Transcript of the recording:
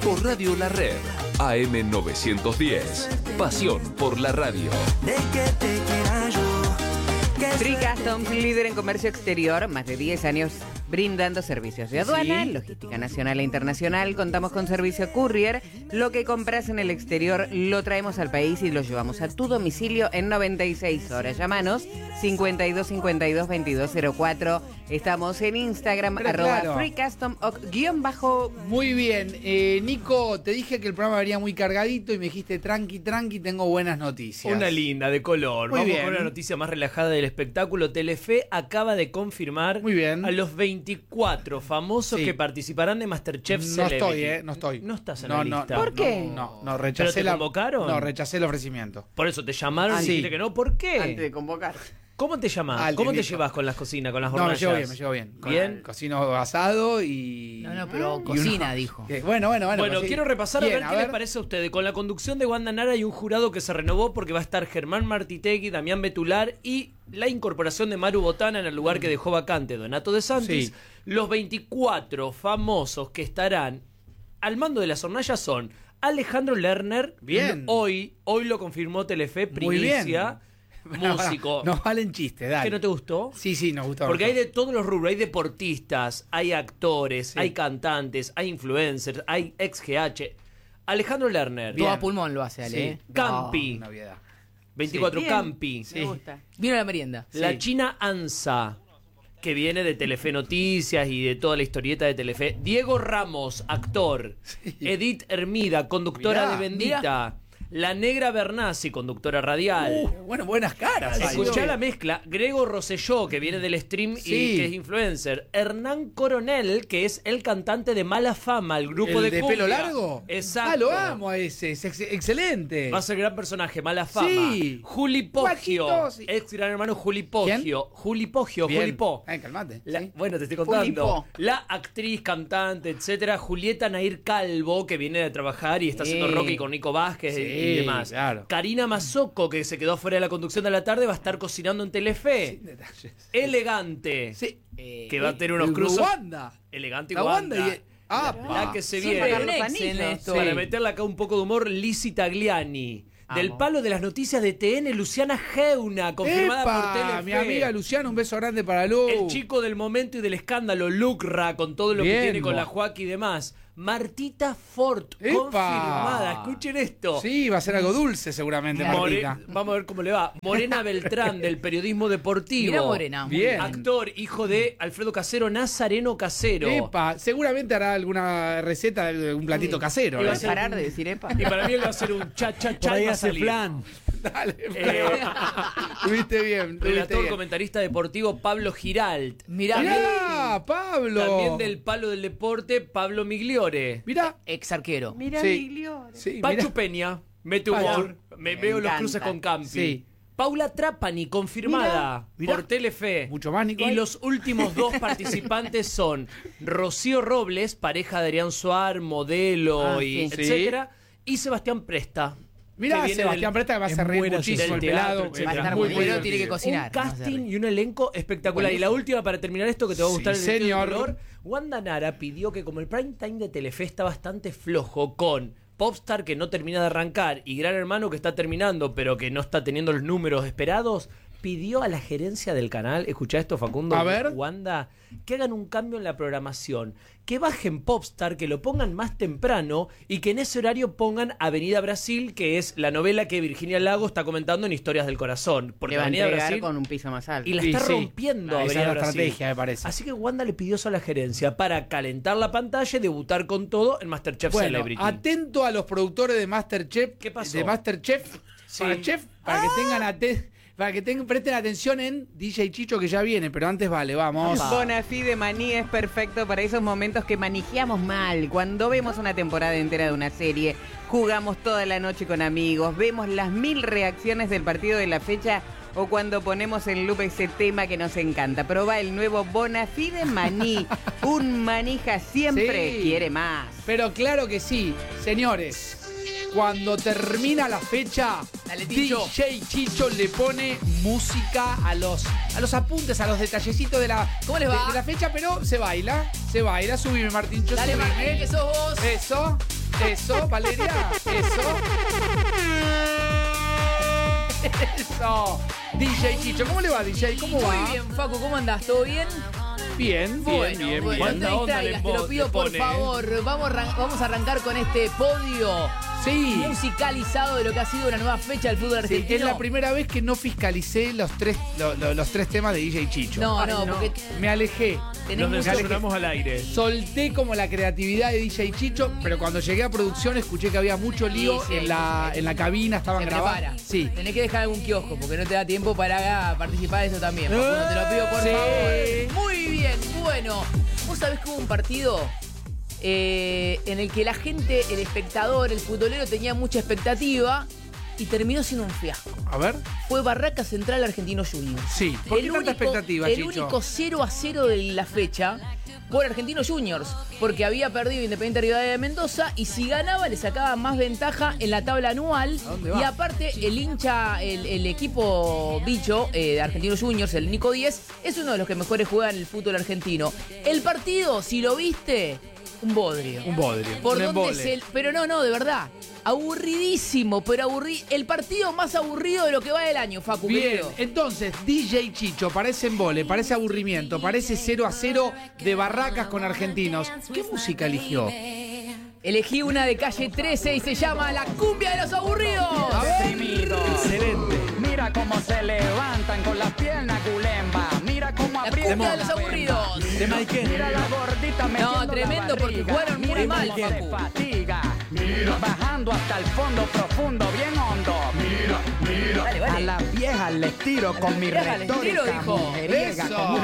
por Radio La Red, AM 910. Pasión por la radio. De que te quiera yo. Free Customs, líder en comercio exterior, más de 10 años brindando servicios de aduana, logística nacional e internacional. Contamos con servicio courier. Lo que compras en el exterior lo traemos al país y lo llevamos a tu domicilio en 96 horas. Llámanos 52 52 2204. Estamos en Instagram, Claro. @Free Custom _. Muy bien. Nico, te dije que el programa venía muy cargadito y me dijiste tranqui, tengo buenas noticias. Una linda, de color. Muy Vamos bien. con una noticia más relajada del espectáculo. Telefe acaba de confirmar Muy bien. a los 24 famosos Sí. que participarán de MasterChef No Celebrity. estoy, no estoy. No estás en la lista. ¿Por qué? No, rechacé ¿Pero te convocaron? No, rechacé el ofrecimiento. Por eso te llamaron y Sí. dijiste que no. ¿Por qué? Antes de convocar. ¿Cómo te llamás? Al ¿Cómo te Nico. llevas con las cocinas, con las No, me hornallas? llevo bien. ¿Bien? Cocino asado y... No, pero y cocina, uno- dijo. Bueno. Bueno, sí. quiero repasar Bien, a ver qué les parece a ustedes. Con la conducción de Wanda Nara y un jurado que se renovó porque va a estar Germán Martitegui, Damián Betular y la incorporación de Maru Botana en el lugar que dejó vacante Donato de Santis. Sí. Los 24 famosos que estarán al mando de las hornallas son Alejandro Lerner. Bien. Hoy lo confirmó Telefe, Muy bien. primicia. Músico. Nos valen chistes, dale. ¿Qué no te gustó? Sí, nos gustó. Porque hay de todos los rubros, hay deportistas, hay actores, Sí. hay cantantes, hay influencers, hay ex GH. Alejandro Lerner, Todo a pulmón lo hace, Ale. Sí. ¿eh? Campi, Una obviedad. 24 Bien. Campi, Me gusta. Vino la merienda. la Sí. China Ansa, que viene de Telefe Noticias y de toda la historieta de Telefe, Diego Ramos, actor, Edith Hermida, conductora Mirá, de Bendita, la Negra Bernasi, conductora radial. Bueno, buenas caras. Escuchá la mezcla. Grego Rosselló, que viene del stream Sí. y que es influencer. Hernán Coronel, que es el cantante de Mala Fama, el grupo ¿El de de cumbia. pelo largo? Exacto. Ah, lo amo a ese. Es excelente. Va a ser gran personaje, Mala Fama. Sí. Juli Poggio. Guachito, sí. Ex gran hermano Juli Poggio. ¿Quién? Juli Poggio, Bien. Juli Po. Calmate. La- sí. Bueno, te estoy contando. Julipo. La actriz, cantante, etcétera, Julieta Nair Calvo, que viene de trabajar y está haciendo Sí. Rocky con Nico Vázquez Sí, y demás. claro. Karina Mazzocco, que se quedó fuera de la conducción de la tarde, va a estar cocinando en Telefe. Detalles. Elegante. Sí. Que va a tener unos Y cruzos. Wanda. Elegante y La Wanda Wanda. y... La que se Son viene. para los Ex anillos. en esto. Para meterle acá un poco de humor, Lizzy Tagliani. Del palo de las noticias de TN, Luciana Geuna, confirmada por Telefe. Mi amiga Luciana, un beso grande para Lu. El chico del momento y del escándalo, Lucra, con todo lo Bien, que tiene con mo. la Joaquín y demás. Martita Fort, ¡Epa! confirmada. Escuchen esto. Sí, va a ser algo dulce seguramente, Martita. Vamos a ver cómo le va. Morena Beltrán, del periodismo deportivo. Mira Morena. muy Bien. Actor, hijo de Alfredo Casero, Nazareno Casero. Epa, seguramente hará alguna receta de un platito casero. Iba a ¿eh? ser- Parar de decir epa. Y para mí él va a ser un cha-cha-cha. Por ahí y va a hace salir. flan. Dale, Eh, tuviste bien. Relator, comentarista deportivo, Pablo Giralt. Mirá, Mirá, Pablo. También del palo del deporte, Pablo Migliore. Mirá. ex arquero. Mira, Sí. Migliore. Sí, Pachu mirá. Peña, mete humor. Me veo los encanta. cruces con Campi. Sí. Paula Trapani, confirmada Mirá. por Telefe. Mucho más, Nico. Y los últimos dos participantes son Rocío Robles, pareja de Adrián Suar, modelo Ah, y sí. etcétera, y Sebastián Presta. Mirá, que viene Sebastián del- Presta que va a es hacer reír muy gracioso. muchísimo el Del teatro, pelado. etcétera. Va a estar Muy muy bueno, divertido. tiene que cocinar. Un casting y un elenco espectacular. Y la última, para terminar esto, que te va a gustar Sí, el sentido del señor. color, Wanda Nara pidió que como el prime time de Telefe está bastante flojo con Popstar que no termina de arrancar y Gran Hermano que está terminando pero que no está teniendo los números esperados, pidió a la gerencia del canal, escuchá esto Facundo, A ver. Wanda, que hagan un cambio en la programación, que bajen Popstar, que lo pongan más temprano y que en ese horario pongan Avenida Brasil, que es la novela que Virginia Lago está comentando en Historias del Corazón. Porque Le va a Avenida entregar Brasil con un piso más alto. y la Y está sí. rompiendo Esa es Avenida la Brasil. estrategia, me parece. Así que Wanda le pidió eso a la gerencia para calentar la pantalla y debutar con todo en Masterchef Bueno, Celebrity. atento a los productores de Masterchef. ¿Qué pasó? De Masterchef. Sí. Para Chef, para que tengan presten atención en DJ Chicho que ya viene, pero antes vale, vamos. Bonafide Maní es perfecto para esos momentos que manejamos mal. Cuando vemos una temporada entera de una serie, jugamos toda la noche con amigos, vemos las 1000 reacciones del partido de la fecha o cuando ponemos en loop ese tema que nos encanta. Probá el nuevo Bonafide Maní. Un manija siempre Sí. quiere más. Pero claro que sí, señores. Cuando termina la fecha, Dale, Ticho. DJ Chicho le pone música a los apuntes, a los detallecitos de la, ¿Cómo les va? de la fecha, pero se baila. Subime, Martín. Dale, subime. Martín, que sos vos. Eso. Eso, Valeria. Eso. DJ Chicho, ¿cómo le va, DJ? ¿Cómo va? Muy bien, Facu, ¿cómo andás? ¿Todo bien? Bien. Bueno, no te ¿Cuánta onda distraigas, le te lo pido le por pone, favor. Vamos a arrancar con este podio Sí. musicalizado de lo que ha sido una nueva fecha del fútbol Sí, argentino. es la primera vez que no fiscalicé los tres temas de DJ Chicho. No, porque Me alejé. tenés Los mucho... desayunamos al aire. Solté como la creatividad de DJ Chicho, pero cuando llegué a producción escuché que había mucho lío Sí, en la cabina, estaban Se grabando. prepara. Sí. Tenés que dejar algún kiosco porque no te da tiempo para participar de eso también. Facundo, te lo pido por Sí. favor. Muy bien, bueno. Vos sabés que hubo un partido en el que la gente, el espectador, el futbolero tenía mucha expectativa y terminó siendo un fiasco. A ver. Fue Barracas Central Argentino Juniors. Sí. ¿Por qué tanta expectativa, El Chicho? único 0-0 de la fecha por Argentinos Juniors, porque había perdido Independiente Rivadavia de Mendoza y si ganaba le sacaba más ventaja en la tabla anual. ¿A dónde va? Y aparte el hincha, el equipo bicho de Argentinos Juniors, el Nico 10, es uno de los que mejores juega en el fútbol argentino. El partido, si lo viste, un bodrio. Un bodrio. ¿Por un dónde embole. Pero no, de verdad. Aburridísimo, pero el partido más aburrido de lo que va del año, Facu. Bien, querido. entonces DJ Chicho, parece embole, parece aburrimiento, parece 0-0 de Barracas con Argentinos. ¿Qué música eligió? Elegí una de calle 13 y se llama La Cumbia de los Aburridos. Excelente. Mira cómo se levantan con las piernas culemba. Mira cómo La aprietan Cumbia de los la Aburridos. De Maiken. Mira la gordita metiendo tremendo, la porque barriga. jugaron muy Mira mal, cómo se Facu. fatiga. Bajando hasta el fondo profundo, bien hondo. Dale, A vale. las viejas les tiro con mi viejas les tiro, retórica dijo. mujeriega, Eso. con